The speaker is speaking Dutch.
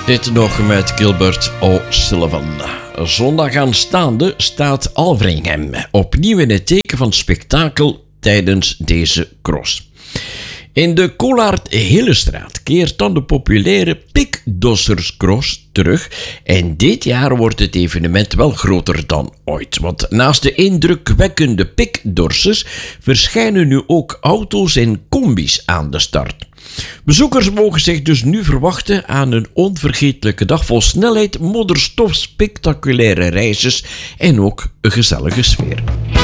Dit nog met Gilbert O'Sullivan. Zondag aanstaande staat Alveringham opnieuw in het teken van spektakel tijdens deze cross. In de Collaert-Hillestraat keert dan de populaire Pikdosserscross terug en dit jaar wordt het evenement wel groter dan ooit, want naast de indrukwekkende Pikdorsers verschijnen nu ook auto's en combis aan de start. Bezoekers mogen zich dus nu verwachten aan een onvergetelijke dag vol snelheid, modderstof, spectaculaire reizes en ook een gezellige sfeer.